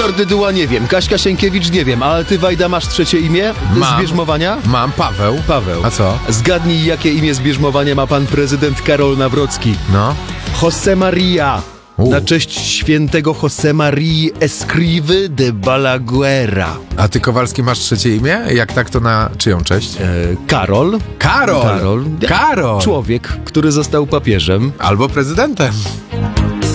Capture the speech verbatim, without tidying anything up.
Wiktor Dyduła nie wiem, Kaśka Sienkiewicz nie wiem, ale ty, Wajda, masz trzecie imię Mam. z bierzmowania? Mam Paweł. Paweł. A co? Zgadnij, jakie imię z bierzmowania ma pan prezydent Karol Nawrocki. No. José Maria. U. Na cześć świętego José Marii Escrivy de Balaguera. A ty, Kowalski, masz trzecie imię? Jak tak, to na czyją cześć? E, Karol. Karol! Karol. Karol! Człowiek, który został papieżem. Albo prezydentem.